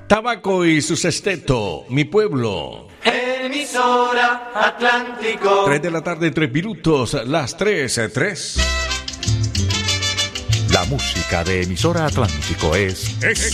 Tabaco y su sexteto, Mi Pueblo. Emisora Atlántico. 3 de la tarde, 3 minutos, las 3:03. La música de Emisora Atlántico es